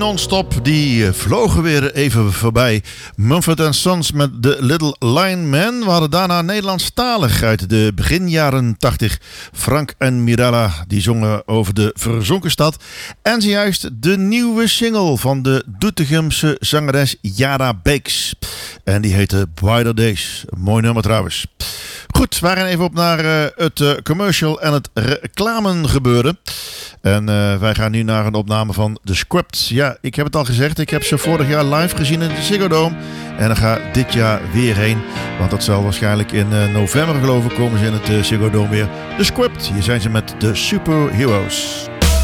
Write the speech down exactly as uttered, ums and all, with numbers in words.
Non-stop, die vlogen weer even voorbij. Mumford and Sons met The Little Lineman. We hadden daarna Nederlandstalig uit de begin jaren tachtig. Frank en Mirella, die zongen over de verzonken stad. En zojuist de nieuwe single van de Doetinchemse zangeres Yara Beeks. En die heette Brighter Days. Een mooi nummer trouwens. Goed, we gaan even op naar uh, het uh, commercial en het reclamegebeuren. En uh, wij gaan nu naar een opname van The Script. Ja, ik heb het al gezegd. Ik heb ze vorig jaar live gezien in de Ziggo Dome. En dan ga dit jaar weer heen. Want dat zal waarschijnlijk in uh, november geloof ik komen ze in het uh, Ziggo Dome weer. The Script. Hier zijn ze met de Superheroes.